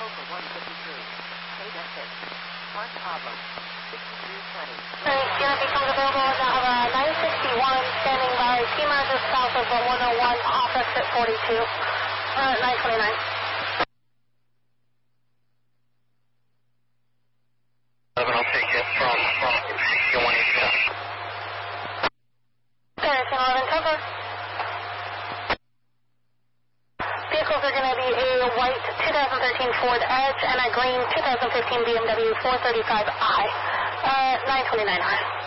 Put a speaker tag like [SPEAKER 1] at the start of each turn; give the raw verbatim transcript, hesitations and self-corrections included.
[SPEAKER 1] for one fifty-three. State at six. Park problem. sixty-two twenty.
[SPEAKER 2] Alright, Sierra becomes available. Now have a nine sixty-one standing by T-minus just south of the one oh one off exit forty-two. Uh, nine twenty-nine.
[SPEAKER 3] eleven, I'll take it from, from one eighty-seven.
[SPEAKER 2] Alright, eleven, cover. Vehicles are going to be a white twenty thirteen Ford Edge and a green twenty fifteen B M W four thirty-five i. Uh, nine twenty-nine high.